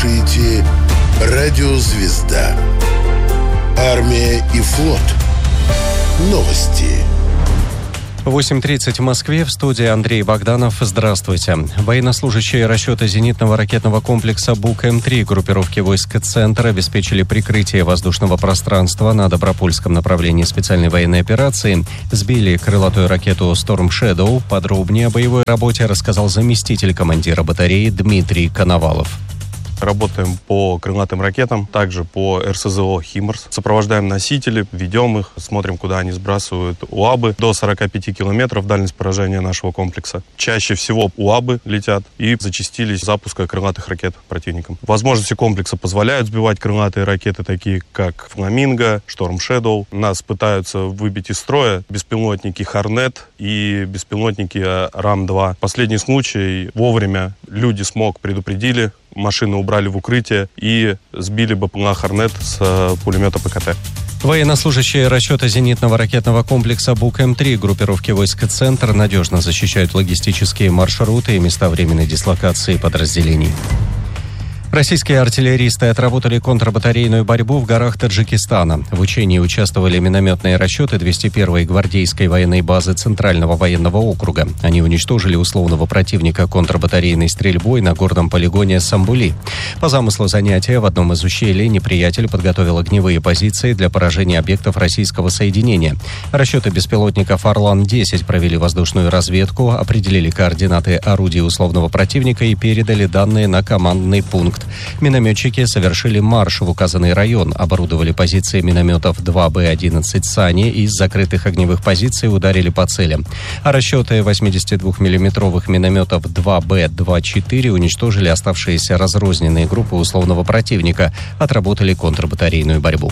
слушаете «Радио Звезда». Армия и флот. Новости. 8:30 в Москве. В студии Андрей Богданов. Здравствуйте. Военнослужащие расчета зенитного ракетного комплекса «Бук-М3» группировки войск «Центр» обеспечили прикрытие воздушного пространства на Добропольском направлении специальной военной операции. Сбили крылатую ракету «Storm Shadow». Подробнее о боевой работе рассказал заместитель командира батареи Дмитрий Коновалов. Работаем по крылатым ракетам, также по РСЗО «Химарс». Сопровождаем носители, ведем их, смотрим, куда они сбрасывают УАБы. До 45 километров дальность поражения нашего комплекса. Чаще всего УАБы летят и зачастились запуска крылатых ракет противником. Возможности комплекса позволяют сбивать крылатые ракеты, такие как «Фламинго», «Storm Shadow». Нас пытаются выбить из строя беспилотники «Хорнет» и беспилотники «Рам-2». Последний случай вовремя люди СМОК предупредили, машины убрали в укрытие и сбили БПЛА «Хорнет» с пулемета ПКТ. Военнослужащие расчета зенитного ракетного комплекса «Бук-М3» группировки войск «Центр» надежно защищают логистические маршруты и места временной дислокации подразделений. Российские артиллеристы отработали контрбатарейную борьбу в горах Таджикистана. В учении участвовали минометные расчеты 201-й гвардейской военной базы Центрального военного округа. Они уничтожили условного противника контрбатарейной стрельбой на горном полигоне Самбули. По замыслу занятия в одном из ущелий неприятель подготовил огневые позиции для поражения объектов российского соединения. Расчеты беспилотников «Орлан-10» провели воздушную разведку, определили координаты орудий условного противника и передали данные на командный пункт. Минометчики совершили марш в указанный район, оборудовали позиции минометов 2Б-11 «Сани» и из закрытых огневых позиций ударили по целям. А расчеты 82-мм минометов 2Б-2-4 уничтожили оставшиеся разрозненные группы условного противника, отработали контрбатарейную борьбу.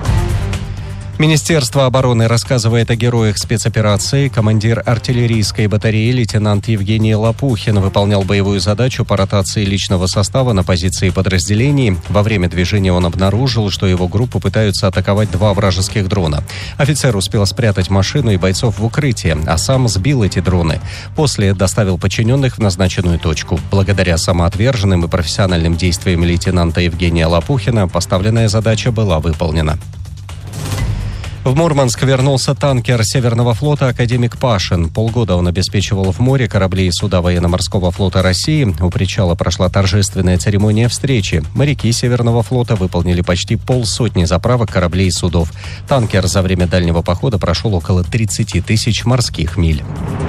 Министерство обороны рассказывает о героях спецоперации. Командир артиллерийской батареи лейтенант Евгений Лопухин выполнял боевую задачу по ротации личного состава на позиции подразделений. Во время движения он обнаружил, что его группу пытаются атаковать 2 вражеских дрона. Офицер успел спрятать машину и бойцов в укрытие, а сам сбил эти дроны. После доставил подчиненных в назначенную точку. Благодаря самоотверженным и профессиональным действиям лейтенанта Евгения Лопухина поставленная задача была выполнена. В Мурманск вернулся танкер Северного флота «Академик Пашин». Полгода он обеспечивал в море корабли и суда военно-морского флота России. У причала прошла торжественная церемония встречи. Моряки Северного флота выполнили почти 500 заправок кораблей и судов. Танкер за время дальнего похода прошел около 30 тысяч морских миль.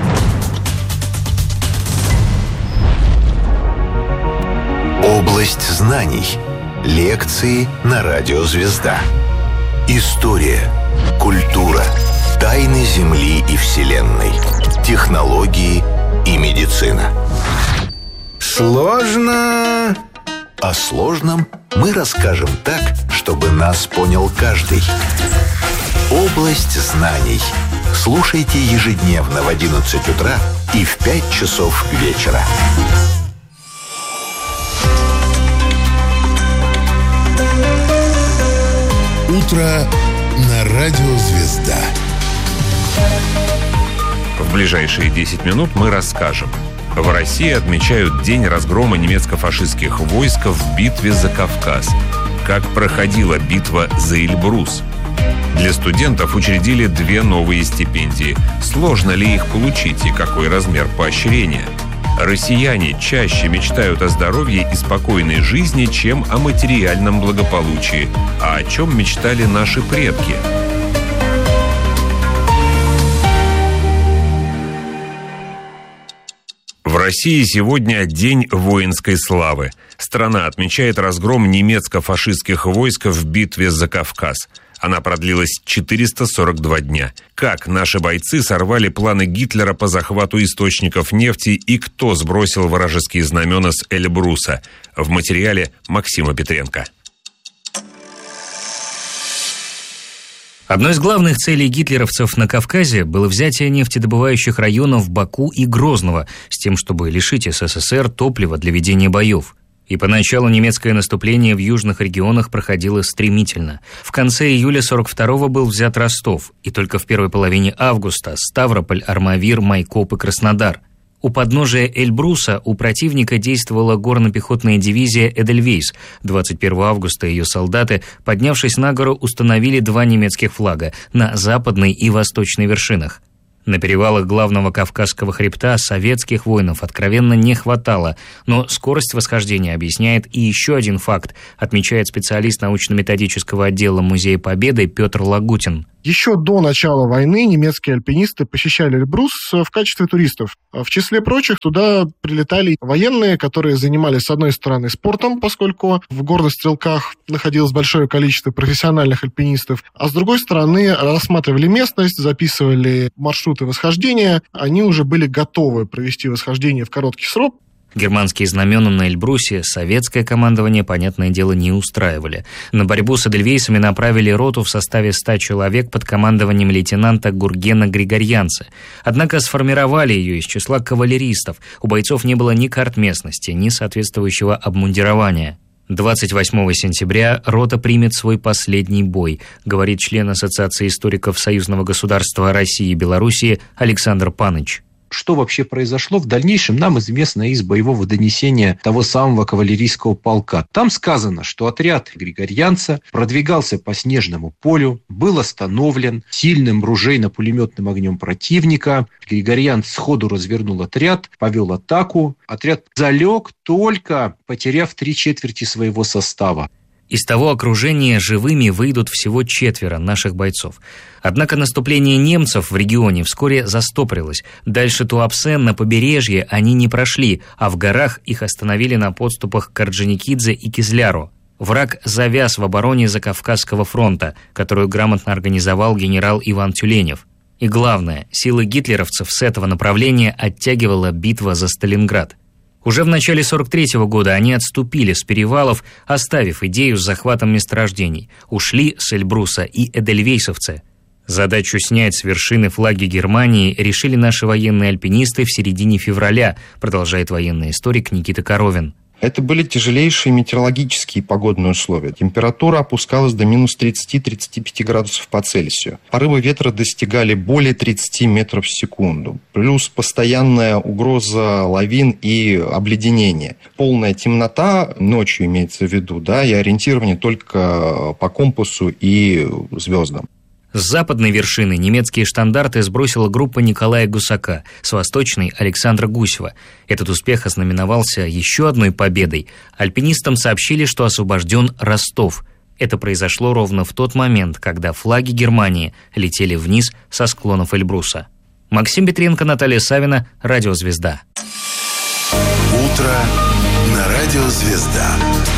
Область знаний. Лекции на радио «Звезда». История, культура, тайны Земли и Вселенной, технологии и медицина. Сложно. О сложном мы расскажем так, чтобы нас понял каждый. Область знаний. Слушайте ежедневно в 11 утра и в 5 часов вечера. Утро на радио «Звезда». В ближайшие 10 минут мы расскажем. В России отмечают день разгрома немецко-фашистских войск в битве за Кавказ. Как проходила битва за Эльбрус. Для студентов учредили 2 новые стипендии. Сложно ли их получить и какой размер поощрения? Россияне чаще мечтают о здоровье и спокойной жизни, чем о материальном благополучии. А о чем мечтали наши предки? В России сегодня День воинской славы. Страна отмечает разгром немецко-фашистских войск в битве за Кавказ. Она продлилась 442 дня. Как наши бойцы сорвали планы Гитлера по захвату источников нефти и кто сбросил вражеские знамена с Эльбруса? В материале Максима Петренко. Одной из главных целей гитлеровцев на Кавказе было взятие нефтедобывающих районов Баку и Грозного с тем, чтобы лишить СССР топлива для ведения боев. И поначалу немецкое наступление в южных регионах проходило стремительно. В конце июля 42-го был взят Ростов, и только в первой половине августа Ставрополь, Армавир, Майкоп и Краснодар. У подножия Эльбруса у противника действовала горно-пехотная дивизия «Эдельвейс». 21 августа ее солдаты, поднявшись на гору, установили 2 немецких флага на западной и восточной вершинах. На перевалах главного Кавказского хребта советских воинов откровенно не хватало, но скорость восхождения объясняет и еще один факт, отмечает специалист научно-методического отдела Музея Победы Петр Лагутин. Еще до начала войны немецкие альпинисты посещали Эльбрус в качестве туристов. В числе прочих туда прилетали военные, которые занимались, с одной стороны, спортом, поскольку в горных стрелках находилось большое количество профессиональных альпинистов, а с другой стороны, рассматривали местность, записывали маршруты восхождения. Они уже были готовы провести восхождение в короткий срок. Германские знамена на Эльбрусе советское командование, понятное дело, не устраивали. На борьбу с эдельвейсами направили роту в составе 100 человек под командованием лейтенанта Гургена Григорьянца. Однако сформировали ее из числа кавалеристов. У бойцов не было ни карт местности, ни соответствующего обмундирования. 28 сентября рота примет свой последний бой, говорит член Ассоциации историков Союзного государства России и Белоруссии Александр Паныч. Что вообще произошло в дальнейшем, нам известно из боевого донесения того самого кавалерийского полка. Там сказано, что отряд Григорьянца продвигался по снежному полю, был остановлен сильным ружейно-пулеметным огнем противника. Григорьянц сходу развернул отряд, повел атаку. Отряд залег, только потеряв 3/4 своего состава. Из того окружения живыми выйдут всего 4 наших бойцов. Однако наступление немцев в регионе вскоре застопорилось. Дальше Туапсе на побережье они не прошли, а в горах их остановили на подступах к Орджоникидзе и Кизляру. Враг завяз в обороне Закавказского фронта, которую грамотно организовал генерал Иван Тюленев. И главное, силы гитлеровцев с этого направления оттягивала битва за Сталинград. Уже в начале 1943 года они отступили с перевалов, оставив идею с захватом месторождений. Ушли с Эльбруса и эдельвейсовцы. Задачу снять с вершины флаги Германии решили наши военные альпинисты в середине февраля, продолжает военный историк Никита Коровин. Это были тяжелейшие метеорологические и погодные условия. Температура опускалась до минус 30-35 градусов по Цельсию. Порывы ветра достигали более 30 метров в секунду. Плюс постоянная угроза лавин и обледенения. Полная темнота, ночью имеется в виду, да, и ориентирование только по компасу и звездам. С западной вершины немецкие штандарты сбросила группа Николая Гусака, с восточной – Александра Гусева. Этот успех ознаменовался еще одной победой. Альпинистам сообщили, что освобожден Ростов. Это произошло ровно в тот момент, когда флаги Германии летели вниз со склонов Эльбруса. Максим Петренко, Наталья Савина, Радио «Звезда». Утро на Радио «Звезда».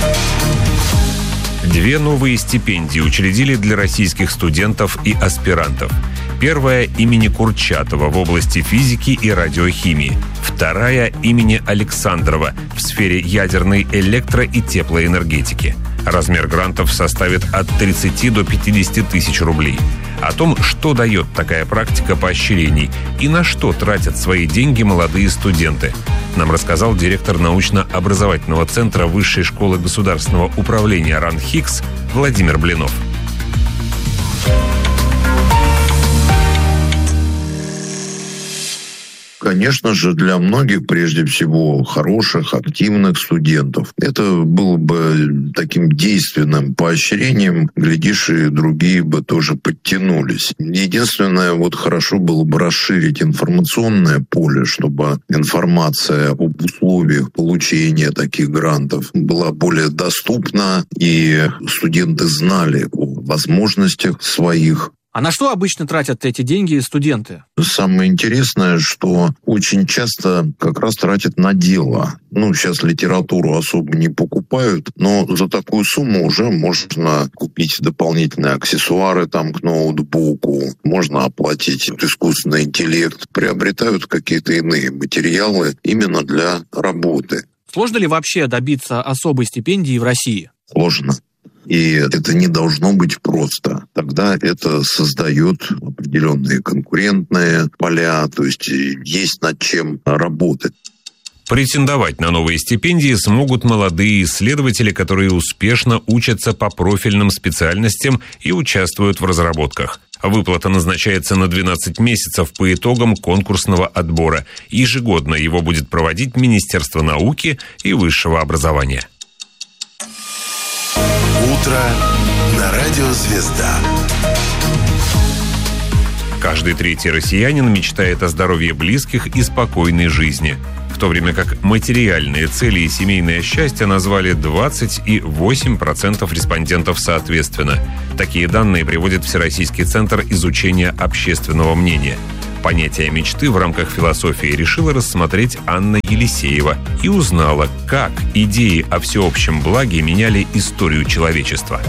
2 новые стипендии учредили для российских студентов и аспирантов. Первая имени Курчатова в области физики и радиохимии. Вторая имени Александрова в сфере ядерной электро- и теплоэнергетики. Размер грантов составит от 30 до 50 тысяч рублей. О том, что дает такая практика поощрений и на что тратят свои деньги молодые студенты, нам рассказал директор научно-образовательного центра Высшей школы государственного управления РАН-ХИКС Владимир Блинов. Конечно же, для многих, прежде всего, хороших, активных студентов, это было бы таким действенным поощрением, глядишь, и другие бы тоже подтянулись. Единственное, хорошо было бы расширить информационное поле, чтобы информация об условиях получения таких грантов была более доступна, и студенты знали о возможностях своих. А на что обычно тратят эти деньги студенты? Самое интересное, что очень часто как раз тратят на дело. Сейчас литературу особо не покупают, но за такую сумму уже можно купить дополнительные аксессуары к ноутбуку, можно оплатить искусственный интеллект, приобретают какие-то иные материалы именно для работы. Сложно ли вообще добиться особой стипендии в России? Сложно. И это не должно быть просто. Тогда это создает определенные конкурентные поля, то есть над чем работать. Претендовать на новые стипендии смогут молодые исследователи, которые успешно учатся по профильным специальностям и участвуют в разработках. Выплата назначается на 12 месяцев по итогам конкурсного отбора. Ежегодно его будет проводить Министерство науки и высшего образования. Утро на радио «Звезда». Каждый третий россиянин мечтает о здоровье близких и спокойной жизни. В то время как материальные цели и семейное счастье назвали 28% респондентов соответственно. Такие данные приводит Всероссийский центр изучения общественного мнения. Понятие мечты в рамках философии решила рассмотреть Анна Елисеева и узнала, как идеи о всеобщем благе меняли историю человечества.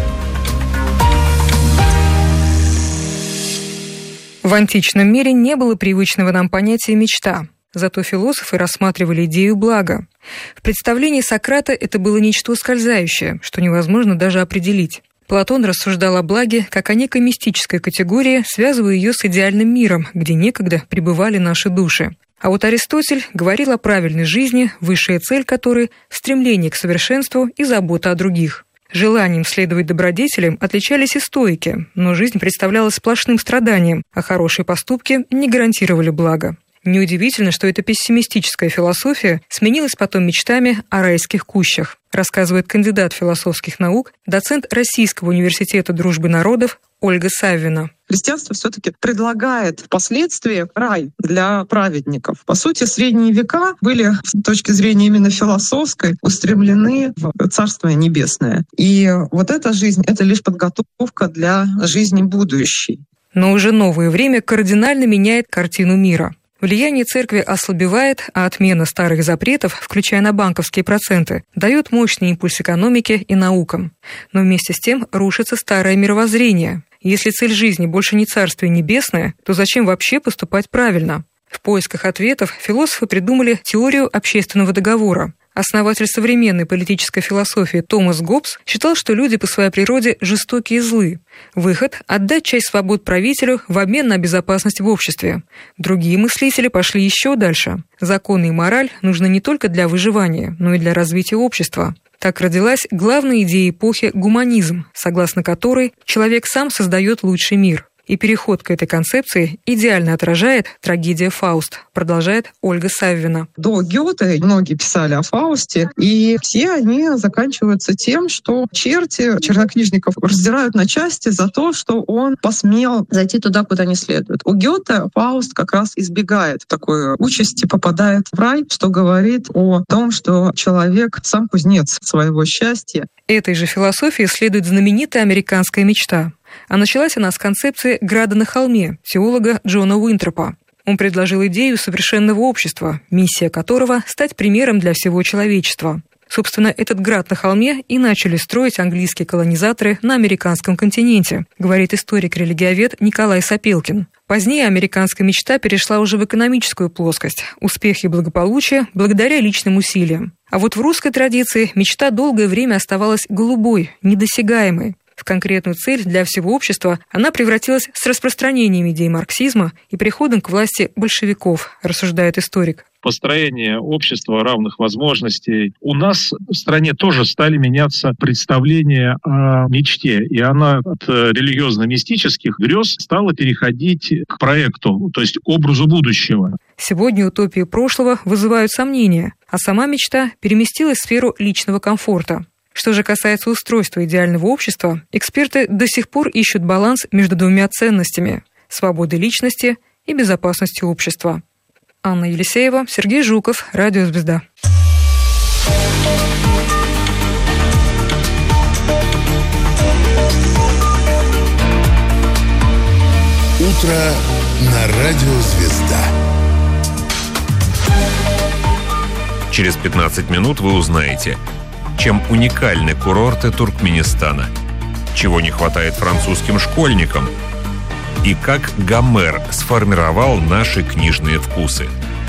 В античном мире не было привычного нам понятия «мечта». Зато философы рассматривали идею блага. В представлении Сократа это было нечто ускользающее, что невозможно даже определить. Платон рассуждал о благе как о некой мистической категории, связывая ее с идеальным миром, где некогда пребывали наши души. А вот Аристотель говорил о правильной жизни, высшая цель которой – стремление к совершенству и забота о других. Желанием следовать добродетелям отличались и стоики, но жизнь представлялась сплошным страданием, а хорошие поступки не гарантировали блага. Неудивительно, что эта пессимистическая философия сменилась потом мечтами о райских кущах, рассказывает кандидат философских наук, доцент Российского университета дружбы народов Ольга Саввина. Христианство все-таки предлагает впоследствии рай для праведников. По сути, средние века были, с точки зрения именно философской, устремлены в Царствие Небесное. И вот эта жизнь — это лишь подготовка для жизни будущей. Но уже новое время кардинально меняет картину мира. Влияние церкви ослабевает, а отмена старых запретов, включая на банковские проценты, дает мощный импульс экономике и наукам. Но вместе с тем рушится старое мировоззрение. Если цель жизни больше не Царствие Небесное, то зачем вообще поступать правильно? В поисках ответов философы придумали теорию общественного договора. Основатель современной политической философии Томас Гоббс считал, что люди по своей природе жестокие и злы. Выход – отдать часть свобод правителю в обмен на безопасность в обществе. Другие мыслители пошли еще дальше. Законы и мораль нужны не только для выживания, но и для развития общества. Так родилась главная идея эпохи – гуманизм, согласно которой человек сам создает лучший мир. И переход к этой концепции идеально отражает трагедия «Фауст», продолжает Ольга Саввина. До Гёте многие писали о Фаусте, и все они заканчиваются тем, что чернокнижников раздирают на части за то, что он посмел зайти туда, куда не следует. У Гёте Фауст как раз избегает такой участи, попадает в рай, что говорит о том, что человек сам кузнец своего счастья. Этой же философии следует знаменитая американская мечта. А началась она с концепции «Града на холме» теолога Джона Уинтропа. Он предложил идею совершенного общества, миссия которого – стать примером для всего человечества. Собственно, этот град на холме и начали строить английские колонизаторы на американском континенте, говорит историк-религиовед Николай Сапелкин. Позднее американская мечта перешла уже в экономическую плоскость, успех и благополучие благодаря личным усилиям. А вот в русской традиции мечта долгое время оставалась голубой, недосягаемой. В конкретную цель для всего общества она превратилась с распространением идей марксизма и приходом к власти большевиков, рассуждает историк. Построение общества равных возможностей. У нас в стране тоже стали меняться представления о мечте, и она от религиозно-мистических грез стала переходить к проекту, то есть к образу будущего. Сегодня утопии прошлого вызывают сомнения, а сама мечта переместилась в сферу личного комфорта. Что же касается устройства идеального общества, эксперты до сих пор ищут баланс между двумя ценностями – свободой личности и безопасностью общества. Анна Елисеева, Сергей Жуков, Радио «Звезда». Утро на Радио «Звезда». Через 15 минут вы узнаете, чем уникальны курорты Туркменистана, чего не хватает французским школьникам и как Гомер сформировал наши книжные вкусы.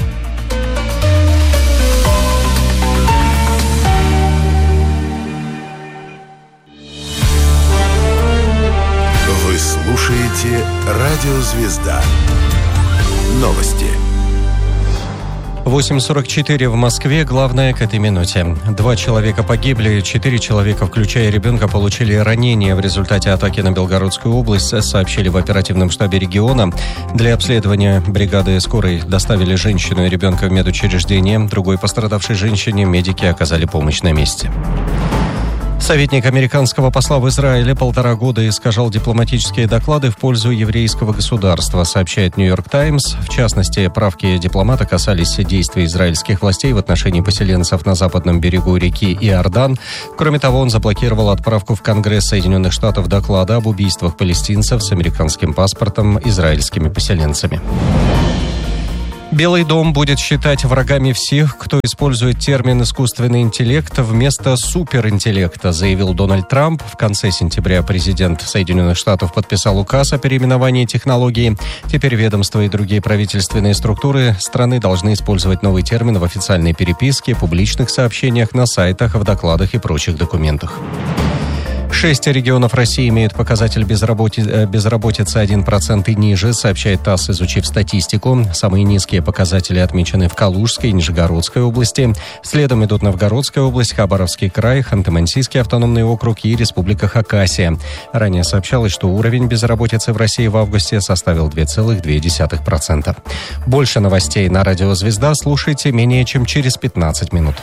Вы слушаете Радио «Звезда». Новости. 8:44 в Москве. Главное к этой минуте. 2 человека погибли, 4 человека, включая ребенка, получили ранения в результате атаки на Белгородскую область, сообщили в оперативном штабе региона. Для обследования бригады скорой доставили женщину и ребенка в медучреждение. Другой пострадавшей женщине медики оказали помощь на месте. Советник американского посла в Израиле 1,5 года искажал дипломатические доклады в пользу еврейского государства, сообщает «Нью-Йорк Таймс». В частности, правки дипломата касались действий израильских властей в отношении поселенцев на западном берегу реки Иордан. Кроме того, он заблокировал отправку в Конгресс Соединенных Штатов доклада об убийствах палестинцев с американским паспортом израильскими поселенцами. Белый дом будет считать врагами всех, кто использует термин «искусственный интеллект» вместо суперинтеллекта, заявил Дональд Трамп. В конце сентября президент Соединенных Штатов подписал указ о переименовании технологии. Теперь ведомства и другие правительственные структуры страны должны использовать новый термин в официальной переписке, публичных сообщениях, на сайтах, в докладах и прочих документах. 6 регионов России имеют показатель безработицы 1% и ниже, сообщает ТАСС, изучив статистику. Самые низкие показатели отмечены в Калужской и Нижегородской области. Следом идут Новгородская область, Хабаровский край, Ханты-Мансийский автономный округ и Республика Хакасия. Ранее сообщалось, что уровень безработицы в России в августе составил 2,2%. Больше новостей на Радио Звезда слушайте менее чем через 15 минут.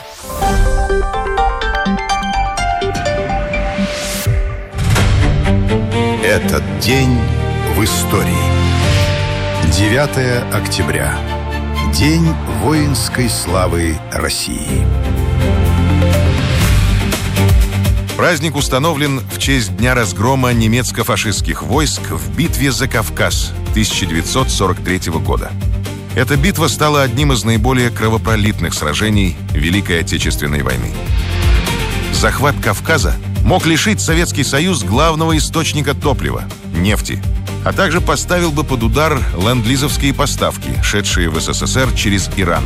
Этот день в истории. 9 октября. День воинской славы России. Праздник установлен в честь дня разгрома немецко-фашистских войск в битве за Кавказ 1943 года. Эта битва стала одним из наиболее кровопролитных сражений Великой Отечественной войны. Захват Кавказа мог лишить Советский Союз главного источника топлива – нефти, а также поставил бы под удар ленд-лизовские поставки, шедшие в СССР через Иран.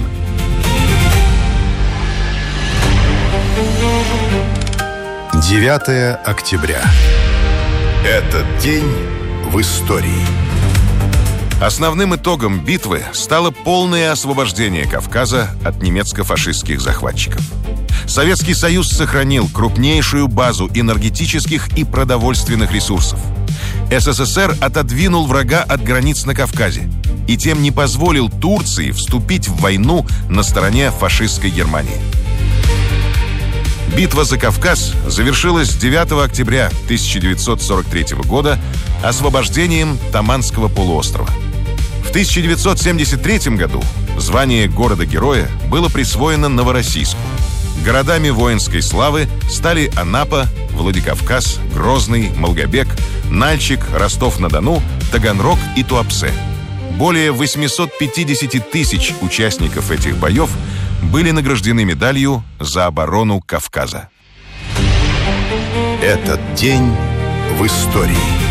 – 9 октября. Этот день в истории. Основным итогом битвы стало полное освобождение Кавказа от немецко-фашистских захватчиков. Советский Союз сохранил крупнейшую базу энергетических и продовольственных ресурсов. СССР отодвинул врага от границ на Кавказе и тем не позволил Турции вступить в войну на стороне фашистской Германии. Битва за Кавказ завершилась 9 октября 1943 года освобождением Таманского полуострова. В 1973 году звание города-героя было присвоено Новороссийску. Городами воинской славы стали Анапа, Владикавказ, Грозный, Малгобек, Нальчик, Ростов-на-Дону, Таганрог и Туапсе. Более 850 тысяч участников этих боев были награждены медалью за оборону Кавказа. Этот день в истории.